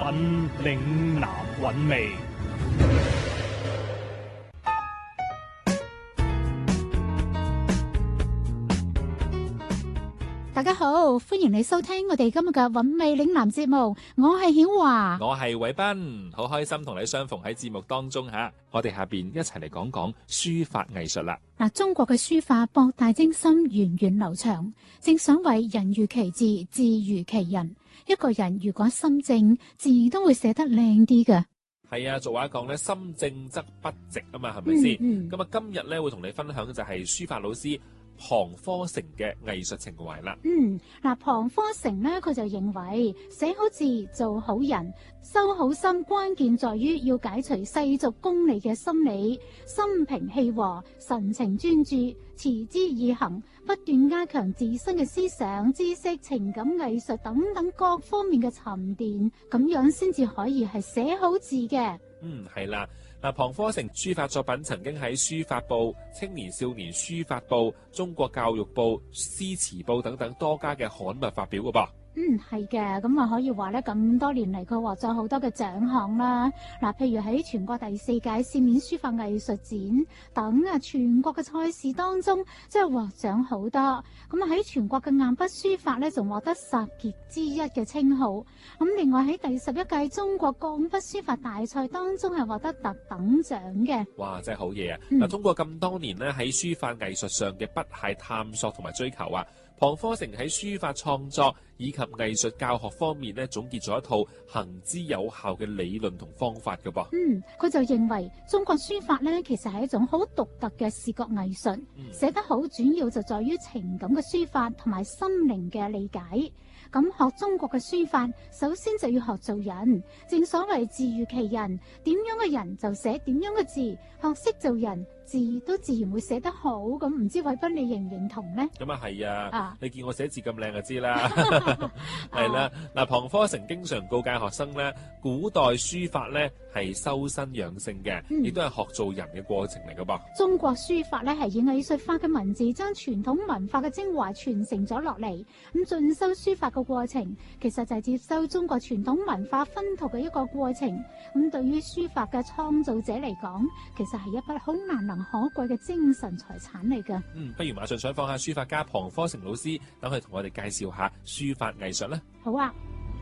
嶺南韻味。 大家好，歡迎你收聽我哋今日嘅韻味嶺南節目，我係曉華， 我係偉斌，好開心同你相逢喺節目當中吓。我哋下邊一齊嚟講講書法藝術啦。 嗱，中國嘅書法博大精深，源遠流長。正所謂人如其字，字如其人。一個人如果心正，字都會寫得靚啲嘅。 係啊，俗話講咧，心正則筆直啊嘛，係咪先？咁啊，今日咧會同你分享嘅就係書法老師龐科成嘅藝術情懷啦。 嗱，龐科成呢，佢就認為寫好字做好人，修好心，關鍵在於要解除世俗功利嘅心理，心平氣和，神情專注，持之以恆，不斷加強自身嘅思想、知識、情感、藝術等等各方面嘅沉澱，咁樣先至可以係寫好字嘅。 係啦。嗱，龐科成書法作品曾經喺書法報、青年少年書法報、中國教育報、詩詞報等等多家嘅刊物發表嘅噃。 係嘅，咁啊可以話咧，咁多年嚟佢獲咗好多嘅獎項啦。嗱，譬如喺全國第4屆市面書法藝術展等啊，全國嘅賽事當中，即係獲獎好多。咁啊喺全國嘅硬筆書法咧，仲獲得10傑之一嘅稱號。咁另外喺第11屆中國鋼筆書法大賽當中係獲得特等獎嘅。 哇，真係好嘢啊！嗱，通過咁多年咧喺書法藝術上嘅不懈探索同埋追求啊，龐科成喺書法創作以及藝術教學方面咧，總結咗一套行之有效嘅理論同方法嘅噃。 佢就認為中國書法咧，其實係一種好獨特嘅視覺藝術，寫得好主要就在於情感嘅書法同埋心靈嘅理解。咁學中國嘅書法，首先就要學做人。正所謂字如其人，點樣嘅人就寫點樣嘅字，學識做人，字都自然會寫得好。咁唔知偉斌你認唔認同呢？ 咁啊係啊，你見我寫字咁靚就知啦。係啦，嗱，龐科成經常告誡學生咧，古代書法咧係修身養性嘅，亦都係學做人嘅過程嚟噶噃。 中國書法咧係以藝術化嘅文字，將傳統文化嘅精華傳承咗落嚟。咁進修書法嘅過程，其實就係接收中國傳統文化熏陶嘅一個過程。咁對於書法嘅創造者嚟講，其實係一筆好難能可貴嘅精神財產嚟㗎。 不如馬上採訪下書法家龐科成老師，等佢同我哋介紹下書法藝術啦。 好啊。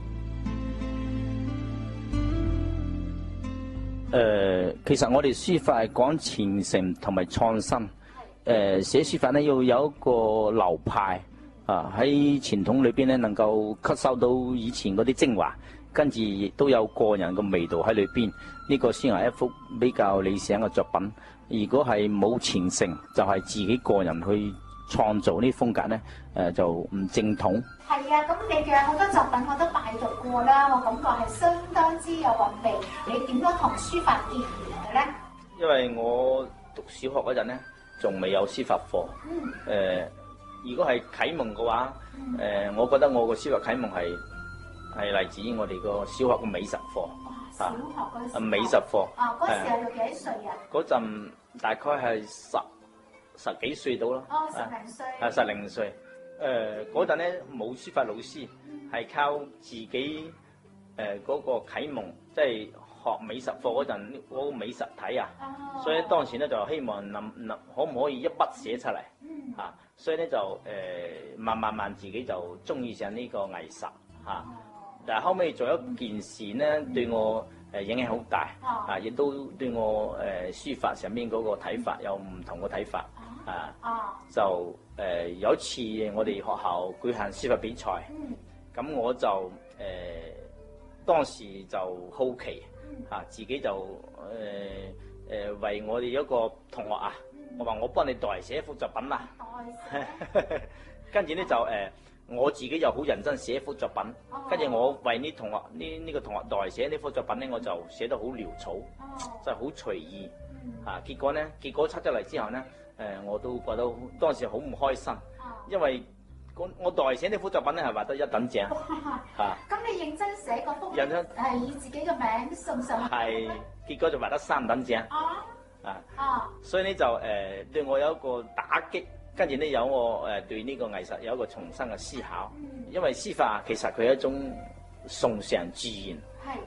其實我哋書法係講傳承同埋創新。寫書法呢要有一個流派啊，喺傳統裏邊呢能夠吸收到以前嗰啲精華，跟住亦都有個人嘅味道喺裏邊，呢個先係一幅比較理想嘅作品。如果係冇傳承，就係自己個人去創造呢啲風格呢，就唔正統。 係啊，咁你嘅好多作品我都拜讀過啦，我感覺係相當之有韻味。你點樣同書法結緣嘅咧？ 因為我讀小學嗰陣呢，仲未有書法課。如果係啟蒙嘅話，我覺得我個書法啟蒙係嚟自於我哋個小學嘅美術課。 小學嗰時美術課。 嗰時係到幾多歲啊？ 嗰陣大概係十幾歲到啦。 10零歲。 10零歲。嗰陣咧冇書法老師，係靠自己嗰個啟蒙，即係學美術課嗰陣嗰個美術體啊。所以當時咧就希望可唔可以一筆寫出嚟。所以咧就慢慢自己就中意上呢個藝術嚇。但係後尾做一件事咧，對我影響好大亦都對我書法上面嗰個睇法有唔同嘅睇法。就有一次我哋學校舉行書法比賽，咁我就當時就好奇自己就為我哋一個同學我話我幫你代寫一幅作品啦。跟住咧就我自己又好認真寫一幅作品，跟住我為呢同學呢個同學代寫呢幅作品咧，我就寫得好潦草，真係好隨意。結果出咗嚟之後咧，我都覺得當時好唔開心，因為我代寫呢幅作品咧係畫得一等正。 咁你認真寫嗰幅係以自己嘅名送上去？ 係，結果就畫得3等正。所以呢就對我有一個打擊，跟住呢有我對呢個藝術有一個重新嘅思考。因為書法其實佢係一種崇尚自然